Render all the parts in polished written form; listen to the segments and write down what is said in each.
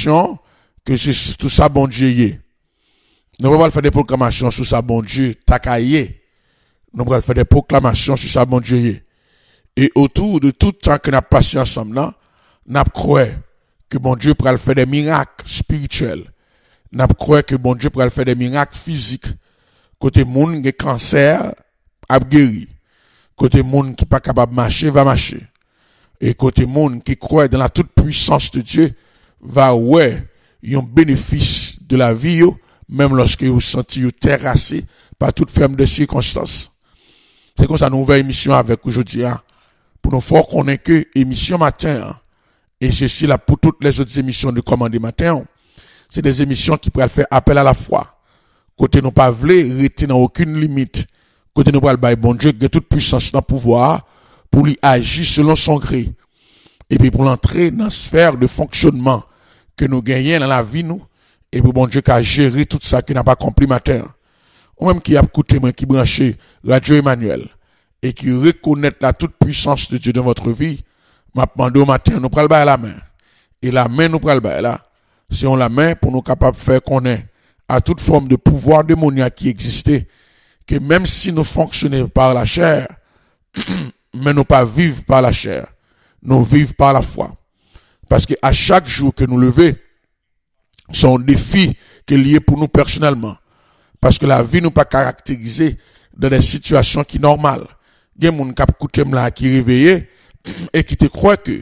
proclamation que c'est tout ça bon Dieu y est. Nous ne pouvons pas faire des proclamations sur ça bon Dieu takaye. Nous pouvons faire des proclamations sur ça bon Dieu y est. Et autour de tout temps que nous avons passé ensemble là, nous croyons que bon Dieu pourra faire des miracles spirituels. Nous croyons que bon Dieu pourra faire des miracles physiques. Côté monde qui a cancer a guéri. Côté monde qui pas capable de marcher va marcher. Et côté monde qui croit dans la toute puissance de Dieu va ouais un bénéfice de la vie même lorsque vous sentez terrassé par toute forme de circonstances. C'est comme ça nous ouvert émission avec aujourd'hui pour nous faire connaître que émission matin et ceci là pour toutes les autres émissions de Commandé matin, c'est des émissions qui pourraient faire appel à la foi. Côté nous pas vle rester dans aucune limite. Côté nous pas le bon Dieu qui a toute puissance dans pouvoir pour lui agir selon son gré. Et puis pour l'entrer dans la sphère de fonctionnement que nous gagnons dans la vie nous et pour bon Dieu qui a géré tout ça qui n'a pas accompli matin. Ou même qui a écouté moi qui branché Radio Emmanuel et qui reconnaît la toute puissance de Dieu dans votre vie, m'a demandé au matin nous pral la main. Et la main nous pral là, c'est on la main pour nous capable faire connaître à toute forme de pouvoir démoniaque qui existait, que même si nous fonctionnons par la chair, mais nous pas vivre par la chair, nous vivons par la foi. Parce que à chaque jour que nous levons, c'est un défi qui est lié pour nous personnellement. Parce que la vie nous pas caractérisée dans des situations qui normales. Il y a des gens qui réveillé et qui te croient que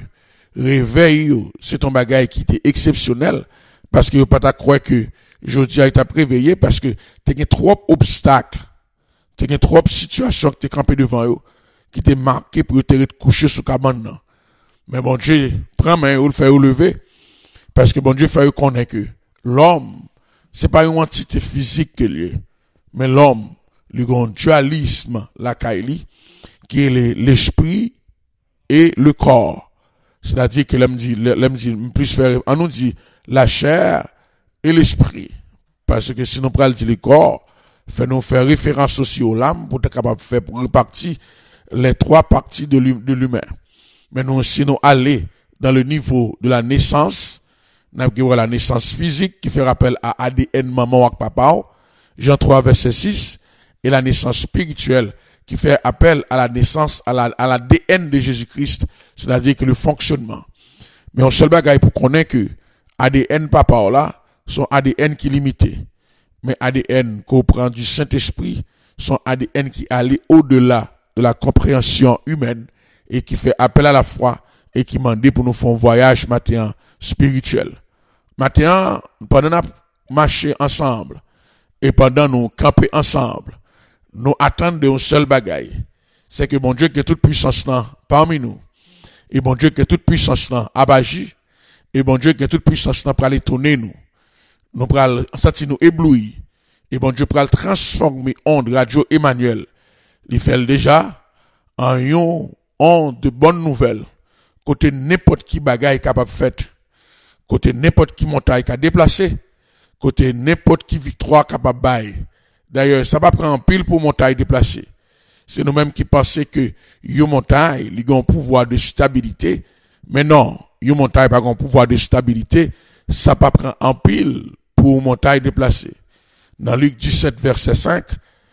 réveil, c'est un bagage qui était exceptionnel parce que pas ta croire que aujourd'hui a été réveillé parce que tu as trop d'obstacles, tu as trop de situations que tu es campé devant eux qui t'est marqué pour te coucher sous cabane. Mais bon Dieu prend main ou le fait lever parce que bon Dieu fait connaître que l'homme c'est pas une entité physique que lui, mais l'homme, le grand dualisme la kaili qui est l'esprit et le corps. C'est-à-dire que l'homme dit plus faire on nous dit la chair et l'esprit parce que si nous prenons le corps fait nous faire référence aussi aux l'âme pour être capable de faire pour répartir les trois parties de l'humain. Mais nous si nous aller dans le niveau de la naissance, nous avons la naissance physique qui fait rappel à ADN maman ou papa, Jean 3 verset 6, et la naissance spirituelle qui fait appel à la naissance, à l'ADN de Jésus-Christ, c'est-à-dire que le fonctionnement. Mais on seul bagaille pour connaître que ADN papa là, sont ADN qui limité. Mais ADN qu'on prend du Saint-Esprit, sont ADN qui allait au-delà de la compréhension humaine et qui fait appel à la foi et qui m'a dit pour nous faire un voyage matin spirituel. Matin, pendant nous marcher ensemble et pendant nous camper ensemble, nous attendons un seul bagaille. C'est que bon Dieu qui est toute puissance là parmi nous. Et bon Dieu qui est toute puissance là abaji. Et bon Dieu qui est toute puissance là pour aller tourner nous. Nous pral sentir nous éblouis. Et bon Dieu pral transformer onde Radio Emmanuel. Il fait déjà en une onde de bonnes nouvelles. Côté n'importe qui bagaille capable fait. Côté n'importe qui montagne qu'a déplacé. Côté n'importe qui victoire capable bail. D'ailleurs, ça va prendre un pile pour montagne déplacer. C'est nous-mêmes qui pensons que une montagne, il a un pouvoir de stabilité. Mais non, une montagne pas un pouvoir de stabilité. Ça va prendre un pile pour montagne déplacer. Dans Luc 17, verset 5,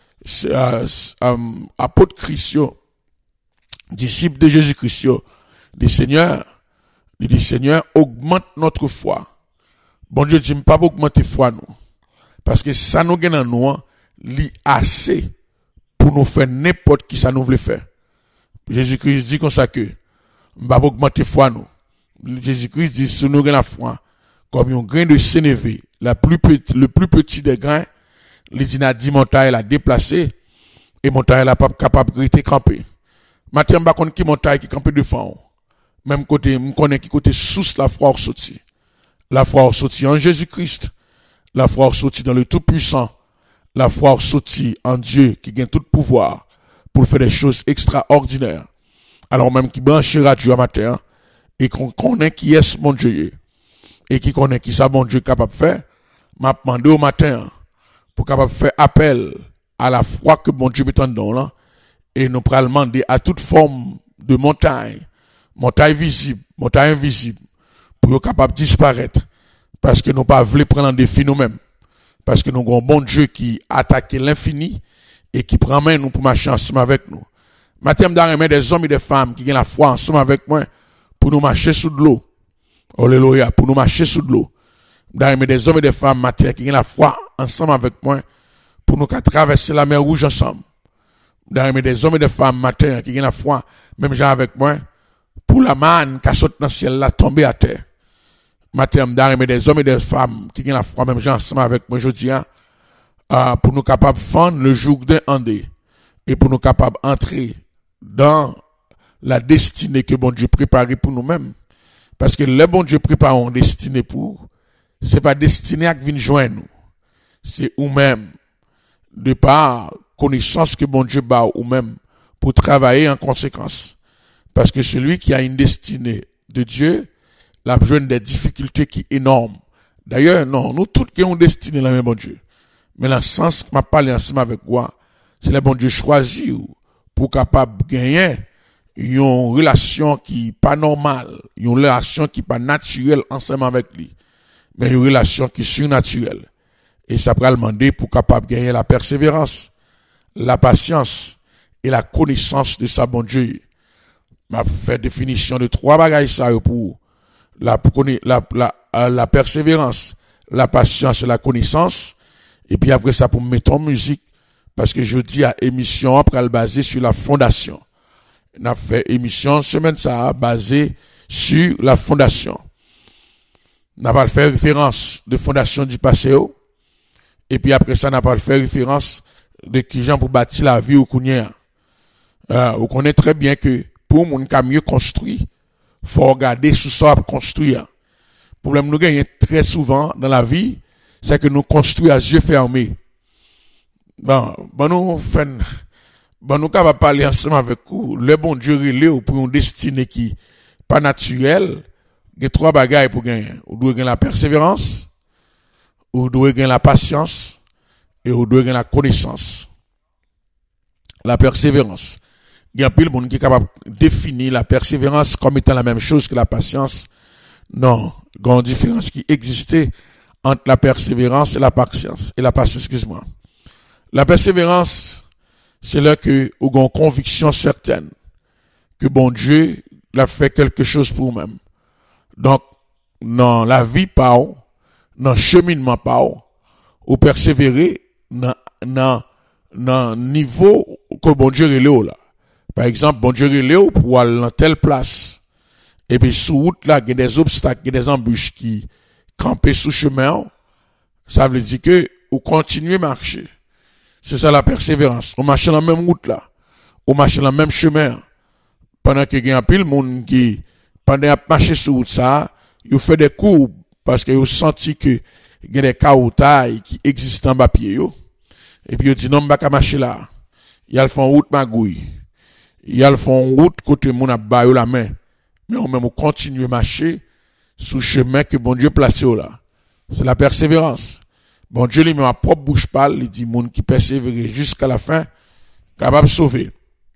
apôtre Christ, disciple de Jésus-Christ, dit Seigneur, augmente notre foi. Bon Dieu dit, pas augmenter foi nous. Parce que ça nous gagne en nous, li assez pour nous faire n'importe qui ça nous veut faire. Jésus-Christ dit comme ça que, pas augmenter foi nous. Jésus-Christ dit, si nous gagne la foi, comme un grain de sénévé, le plus petit des grains, les dit montagne la déplacé, et montagne la pas capable de rester campé. Maintenant, je ne sais qui montagne qui campé de fond. Même côté, je connais qui côté sous la foi sortie. La foi sortie en Jésus-Christ. La foi sortie dans le Tout-Puissant. La foi sortie en Dieu qui gagne tout pouvoir pour faire des choses extraordinaires. Alors même qui branche radio à matin et qu'on connaît qui est mon Dieu et qui connaît qui ça mon Dieu capable de faire, m'a demandé au matin pour capable faire appel à la foi que mon Dieu met en dedans là et nous pral demander à toute forme de montagne visible, montagne invisible pour capable disparaître Parce que nous pas voulu prendre en défi nous-mêmes. Parce que nous avons un bon Dieu qui attaque l'infini et qui prend main nous pour marcher ensemble avec nous. Maintenant, je des hommes et des femmes qui ont la foi ensemble avec moi pour nous marcher sous de l'eau. Alléluia, pour nous marcher sous de l'eau. Je des hommes et des femmes maintenant qui ont la foi ensemble avec moi pour nous traverser la mer Rouge ensemble. Je des hommes et des femmes maintenant qui ont la foi, même gens avec moi, pour la manne qui saute dans le ciel là, tomber à terre. Maintenant, des hommes et des femmes qui ont la foi, même gens ensemble avec moi aujourd'hui, pour nous capables de fendre le joug d'un andé et pour nous capables d'entrer dans la destinée que bon Dieu prépare pour nous-mêmes. Parce que le bon Dieu prépare une destinée pour, c'est pas destiné à venir joindre nous. C'est nous-mêmes, de par connaissance que bon Dieu bat ou même pour travailler en conséquence. Parce que celui qui a une destinée de Dieu, la besoin des difficultés qui sont énormes. D'ailleurs, non, nous tous qui avons une destinée la même bon Dieu. Mais le sens que m'a parlé ensemble avec moi, c'est le bon Dieu choisi pour capable gagner une relation qui pas normale, une relation qui pas naturelle ensemble avec lui, mais une relation qui est surnaturelle. Et ça peut demander pour capable gagner la persévérance, la patience et la connaissance de sa bon Dieu. M'a fait définition de trois bagages ça pour la persévérance, la patience et la connaissance. Et puis après ça pour mettre en musique parce que je dis à émission après basée sur la fondation. On a fait émission semaine ça basée sur la fondation. On n'a pas fait référence de fondation du passé. Et puis après ça, on n'a pas fait référence de qui gens pour bâtir la vie au Kounia. On connaît très bien que pour moun ka mieux construit, faut regarder sous ça construire. Le problème nous gagne très souvent dans la vie, c'est que nous construisons à yeux fermés. Bon nous capable parler ensemble avec vous, le bon Dieu relé pour une destinée qui pas naturelle, il y a trois bagages pour gagner. Vous devez gagner la persévérance, vous devez gagner la patience et vous devez gagner la connaissance. La persévérance. Il y a plus de monde qui est capable de définir la persévérance comme étant la même chose que la patience. Non, il y a une différence qui existait entre la persévérance et la patience. Excuse-moi. La persévérance, c'est là que vous avez une conviction certaine que bon Dieu a fait quelque chose pour vous-même. Donc, dans la vie pas, dans le cheminement pas, vous persévérez dans niveau que bon Dieu est là. Par exemple, bon Dieu est là pour aller dans telle place. Et puis, sous route là, il y a des obstacles, il y a des embûches qui campent sous chemin. Ça veut dire que vous continuez à marcher. C'est ça la persévérance. On marche dans la même route là. On marche dans le même chemin. Pendant qu'il y a un pile monde qui, pendant qu'il marche sur route ça, il fait des courbes parce que vous senti que il y a des caoutailles qui existent en bas pied yo. Et puis il dit non, pas marcher là. Il y a le fond route magouille. Il y a le fond route côté mon a baillé la main. Mais on même continue à marcher sous chemin que bon Dieu placé là. C'est la persévérance. Bon Dieu lui met ma propre bouche parle, il dit monde qui persévère jusqu'à la fin capable de sauver.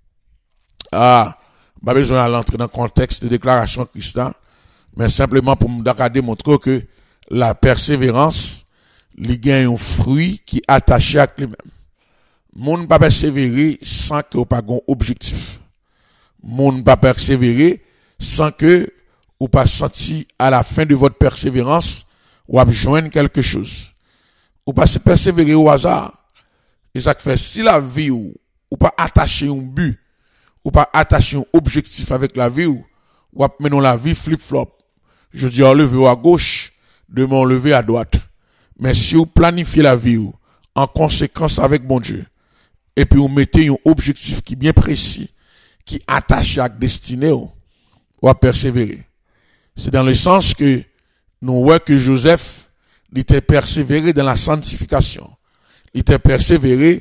Pas besoin d'entrer dans le contexte de déclaration Christian, mais simplement pour me démontrer que la persévérance lui gagne un fruit qui est attaché à lui-même. Moun pas persévérer sans que pas un objectif. Moun pas persévérer sans que ou pas senti à la fin de votre persévérance ou joindre quelque chose. Ou pas se persévérer au hasard. Et ça fait si la vie ou pas attacher un but, ou pas attacher un objectif avec la vie ou mener la vie flip-flop. Je dis enlever à gauche, demain enlever à droite. Mais si vous planifiez la vie ou, en conséquence avec bon Dieu, et puis vous mettez un objectif qui est bien précis, qui attache à la destinée, ou persévérer. C'est dans le sens que nous voyons que Joseph, il était persévéré dans la sanctification. Il était persévéré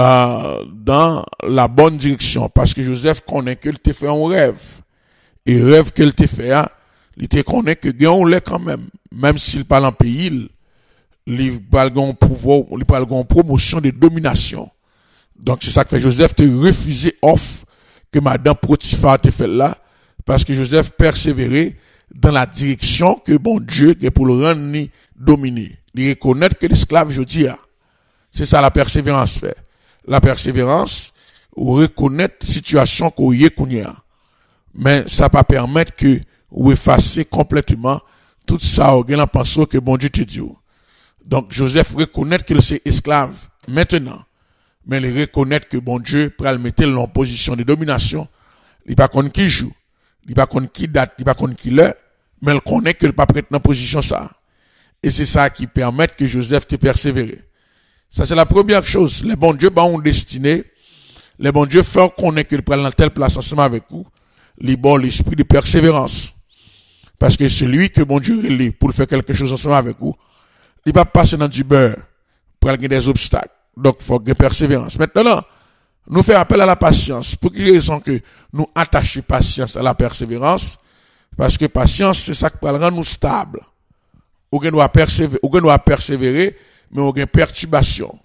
dans la bonne direction. Parce que Joseph connaît qu'il t'a fait un rêve. Et rêve qu'il t'a fait, il te connaît que gagne l'est quand même. Même s'il parle en pays, il parle en pouvoir, il parle en promotion de domination. Donc c'est ça que fait Joseph te refuser offre que madame Potiphar te fait là. Parce que Joseph persévérait dans la direction que bon Dieu est pour le rendre dominer. Il reconnaître que l'esclave, je dis, c'est ça la persévérance fait. La persévérance, ou reconnaître situation qu'on y est qu'on y a. Mais ça pas permettre que ou effacer complètement tout ça ou gen la pensée que bon Dieu te dit. Donc Joseph reconnaître qu'il c'est esclave maintenant, mais il reconnaître que bon Dieu pour le mettre en position de domination, il pas connaît qui joue, il pas connaît qui date, il pas connaît qui l'heure, mais il connaît qu'il pas prêt dans position ça. Et c'est ça qui permet que Joseph te persévérer. Ça c'est la première chose. Les bons dieux ont destiné, les bons dieux font connaître qu'il prend dans telle place ensemble avec vous, l'esprit de persévérance. Parce que celui que bon Dieu est pour faire quelque chose ensemble avec vous, il va passer dans du beurre pour gagner des obstacles. Donc, il faut gagner persévérance. Maintenant, nous faisons appel à la patience. Pour quelle raison que nous attachons patience à la persévérance? Parce que patience, c'est ça qui va rendre nous stable. Ou doit persévérer, mais on a perturbation.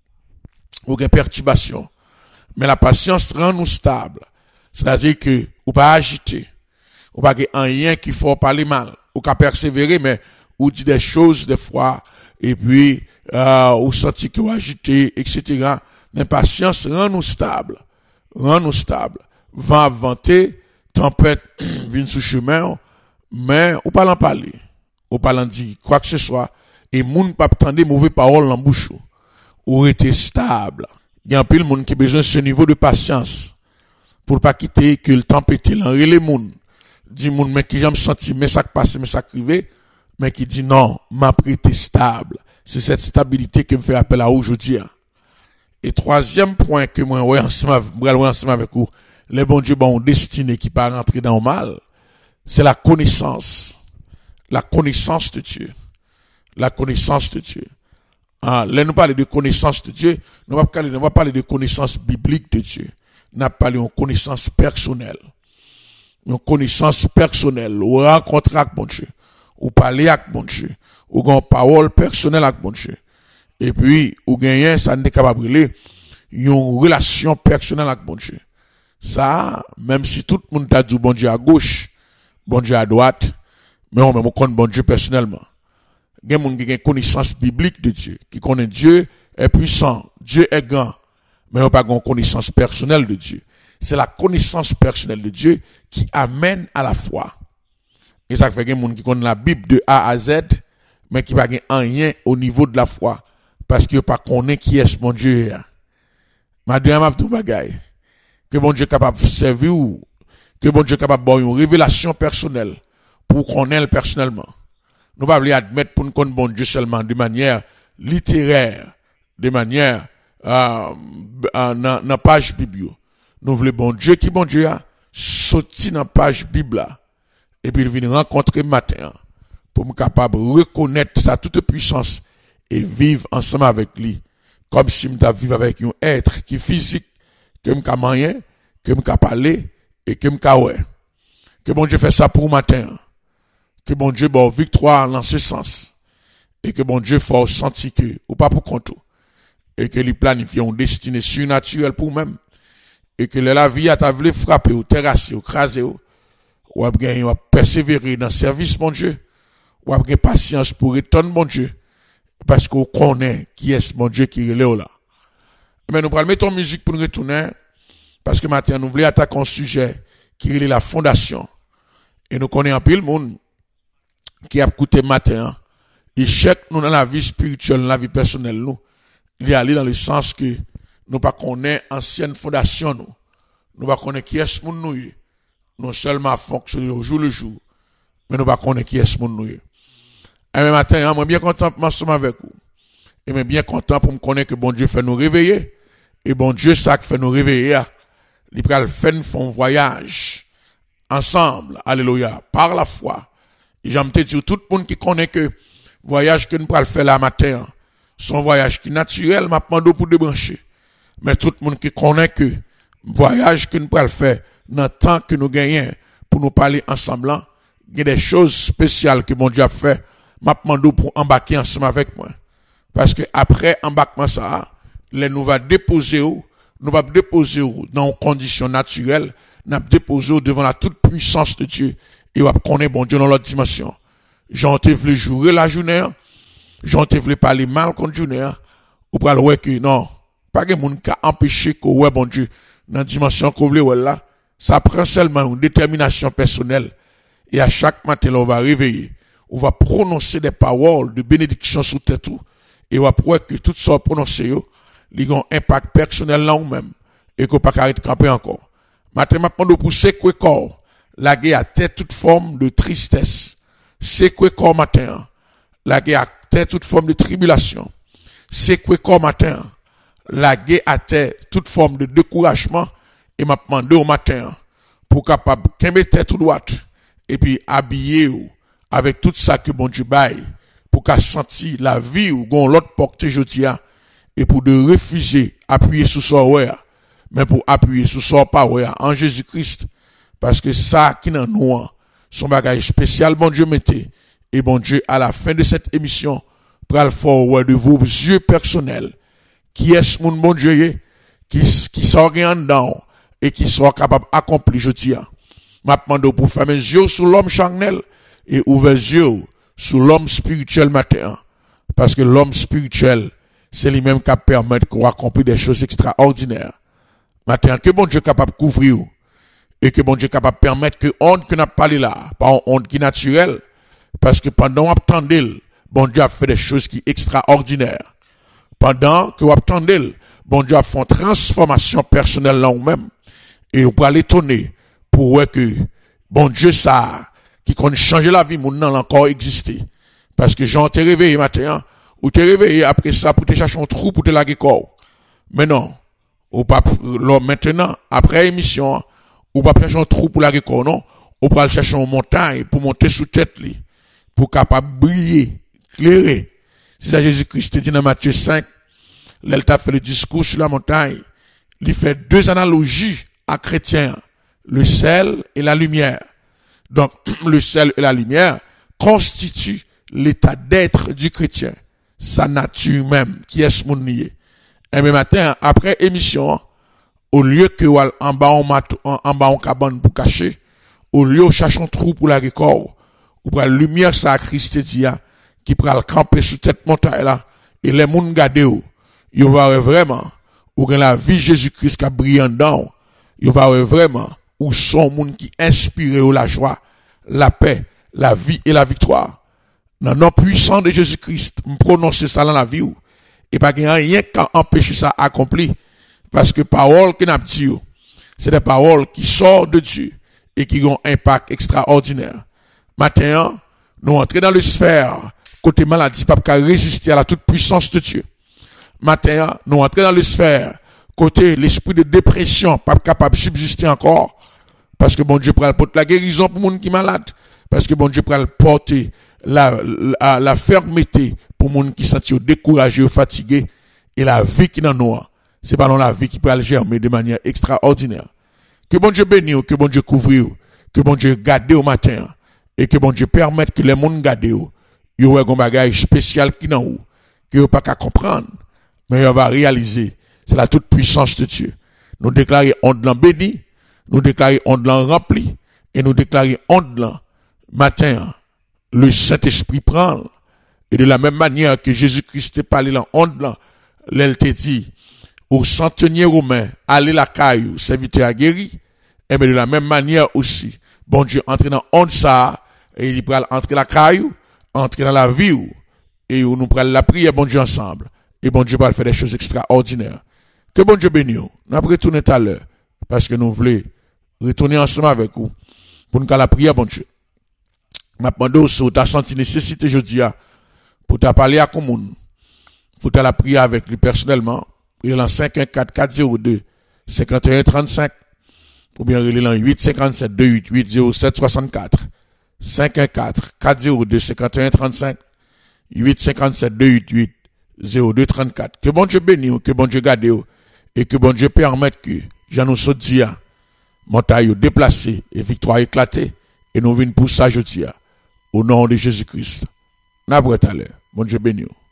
Mais la patience rend nous stable. C'est-à-dire que, ou pas agiter. Ou pas rien qui faut parler mal. Ou qu'à persévérer, mais, ou dit des choses, des fois, et puis, ou sentir que vous agité, etc. Mais patience rend nous stable. Vent avanter, tempête vient sous chemin, mais, ou pas l'en parler. Ou pas l'en dire, quoi que ce soit. Et moun pas attendre mauvaises paroles en bouche. Ou rester stable. Il y a un peu de monde qui a besoin de ce niveau de patience. Pour pas quitter que le temps pété, l'enré les moun. Dit moun, mais qui j'aime sentir, mais ça passe, mais ça crivé. Mais qui dit non, m'a prêté stable. C'est cette stabilité que me fait appel à aujourd'hui. Et troisième point que moi, ouais, ensemble avec vous, les bons dieux, bon, destiné qui pas rentrer dans le mal, c'est la connaissance. La connaissance de Dieu. La connaissance de Dieu. Là, nous parlons de connaissance de Dieu. Nous va parler de connaissance biblique de Dieu. Nous parlons de connaissance personnelle. Une connaissance personnelle. Ou rencontrer avec bon Dieu. Ou parler avec bon Dieu. Ou une parole personnelle avec bon Dieu. Et puis, ou gagner, ça n'est capable de une relation personnelle avec bon Dieu. Ça, même si tout le monde t'a dit bon Dieu à gauche, bon Dieu à droite, mais on connaît bon Dieu personnellement. Il y a des gens qui ont une connaissance biblique de Dieu, qui connaît Dieu est puissant, Dieu est grand, mais on n'a pas une connaissance personnelle de Dieu. C'est la connaissance personnelle de Dieu qui amène à la foi. Et ça fait qu'il y a des gens qui connaissent la Bible de A à Z, mais qui n'a pas rien au niveau de la foi, parce qu'ils ne pas connaît qui est mon Dieu. Ma deuxième tout bagaille, que mon Dieu est capable de servir ou que mon Dieu est capable de avoir une révélation personnelle pour connaître personnellement. Nous pas admettre pour nous connaître bon Dieu seulement de manière littéraire, de manière dans page Bible. Nous voulons bon Dieu qui bon Dieu a sorti dans page Bible et puis il vient rencontrer matin pour me capable de reconnaître sa toute puissance et vivre ensemble avec lui comme si me vivre avec un être qui physique que me ka moyen, que me ka parler et que me ka ouais. Que bon Dieu fait ça pour matin. Que bon Dieu bon victoire dans ce sens. Et que bon Dieu faut sentir que, ou pas pour compte. Et que lui planifie une destinée surnaturelle pour même. Et que la vie a ta voulu frapper ou terrasser ou craser ou a gagner ou persévérer dans le service mon Dieu. Ou a gagner patience pour retourner mon Dieu. Parce qu'on connaît qui est mon Dieu qui est là. Mais nous allons mettre en musique pour nous retourner. Parce que maintenant nous voulons attaquer un sujet qui est la fondation. Et nous connaissons un peu le monde qui a coûté matin, échec nous dans la vie spirituelle, dans la vie personnelle, nous, il est allé dans le sens que nous pas connaît ancienne fondation, nous pas connaît qui est mon nous, non seulement fonctionner au jour le jour, mais nous pas connaît qui est mon nous. Et même matin, moi bien content pour m'ensemble avec vous, et même bien content pour me connaître que bon Dieu fait nous réveiller, et bon Dieu ça fait nous réveiller, il va faire un voyage ensemble, alléluia, par la foi. Et j'aime te dire, tout le monde qui connaît que voyage que nous pourrons faire la matin, son voyage qui est naturel, m'a demandé pour débrancher. Mais tout le monde qui connaît que voyage que nous pourrons faire dans le temps que nous gagnons pour nous parler ensemble, il y a des choses spéciales que mon Dieu a fait, m'a demandé pour embarquer ensemble avec moi. Parce que après embarquement ça, nous va déposer dans une condition naturelle, nous déposer devant la toute puissance de Dieu. Et on va connaître bon Dieu dans l'autre dimension. Jean te voulu jouer la journée, j'en te voulais parler mal contre Junior, ou pral ouais que non, pas que moun ka empêcher que ouais bon Dieu dans dimension qu'on veut là, ça prend seulement une détermination personnelle et à chaque matin là, on va réveiller, on va prononcer des paroles de bénédiction sur tête tout et on va prouver que tout ça prononcé yo, li gon impact personnel là ou même et qu'on pas arrêter camper encore. Matin m'a demandé pour secouer corps, la guerre à tête toute forme de tristesse. Secouer corps matin, la guerre à tête toute forme de tribulation. Secouer corps matin, la guerre à tête toute forme de découragement et m'a demandé au matin pour capable kembe tête tout droite et puis habiller ou avec tout ça que bon Dieu baille pour qu'a senti la vie ou gon l'autre porte jodia et pour de refuser appuyer sur son ouais mais pour appuyer sur son pas ouais en Jésus-Christ parce que ça qui dans nous son bagage spécial bon Dieu mettez et bon Dieu à la fin de cette émission pral forward de vos yeux personnels qui est mon bon Dieu qui sort en dedans et qui soit capable d'accomplir je dis m'a demandé pour faire mes yeux sur l'homme charnel et ouvrir les yeux sur l'homme spirituel matin parce que l'homme spirituel c'est lui-même qui permet qu'on accomplit des choses extraordinaires matin que bon Dieu capable de couvrir et que bon Dieu capable de permettre que onde que n'a parlé là pas une onde qui naturelle parce que pendant attendez bon Dieu a fait des choses qui extraordinaires pendant que vous attendez bon Dieu a fait une transformation personnelle là ou même et vous pouvez l'étonner pour voir que bon Dieu ça qui connaît changer la vie moun nan encore exister parce que j'en t'ai réveillé matin ou t'es réveillé après ça pour te chercher un trou pour te laguer corps mais non ou pas maintenant après émission ou pas chercher un trou pour laguer corps non ou pas chercher une montagne pour monter sous tête li pour capable briller éclairer c'est ça Jésus-Christ dit dans Matthieu 5 là il t'a fait le discours sur la montagne il fait deux analogies à chrétiens le sel et la lumière. Donc, le sel et la lumière constituent l'état d'être du chrétien, sa nature même, qui est ce monde lié. Et même matin, après émission, au lieu que en bas en cabane pour cacher, au lieu de chercher un trou pour la record, ou pour la lumière ça Christ dit qui pourra le camper sous cette montagne là, et les moun gade ou, yo va vraiment, ou la vie Jésus-Christ qui a brillé en dedans, yo va vraiment, ou son monde qui inspire la joie, la paix, la vie et la victoire. Dans le nom puissant de Jésus-Christ, me prononcer ça dans la vie ou, et pas rien qui empêche ça accompli, parce que parole que n'a dit, c'est des paroles qui sortent de Dieu et qui ont un impact extraordinaire. Maintenant, nous entrons dans le sphère, côté maladie, pas qu'à résister à la toute puissance de Dieu. Maintenant, nous entrons dans le sphère, côté l'esprit de dépression, pas capable de subsister encore, parce que bon Dieu prend la guérison pour moun qui malade, parce que bon Dieu prend porter la fermeté pour moun qui sentit découragé, fatigué, et la vie qui dans nous, c'est pas dans la vie qui peut germer de manière extraordinaire. Que bon Dieu bénisse, que bon Dieu couvre, que bon Dieu garde au matin, et que bon Dieu permette que les moun garde yo ait un bagage spécial qui dans ou, que yo pas qu'à comprendre, mais on va réaliser, c'est la toute puissance de Dieu. Nous déclarer onde l'an béni, nous déclarer onde l'an rempli, et nous déclarer onde l'an matin, le Saint-Esprit prend, et de la même manière que Jésus-Christ parlé dans onde l'an, l'elle te dit, au centenier romain, allez la caillou, serviteur a guéri, et bien de la même manière aussi, bon Dieu entre dans onde ça, et il va entrer la caillou, entrer dans la vie, et nous prenons la prière, bon Dieu ensemble, et bon Dieu va faire des choses extraordinaires. Que bon Dieu bénisse. Nous allons retourner tout à l'heure, parce que nous voulons retourner ensemble avec vous, pour nous faire la prière, bon Dieu. Maintenant, si tu as senti nécessité, je dis, pour te parler à commune, pour te la prière avec lui personnellement, il est en 514-402, 5135, ou bien il est en 857-288-0764, 514-402-5135, 857-288-0234. Que bon Dieu bénisse, que bon Dieu garde, et que bon Dieu permette que, j'en nous saute dia, montagne déplacée et victoire éclatée, et nous venons pour ça, je dis, au nom de Jésus-Christ. N'a pas tout à l'heure. Bon Dieu bénisse.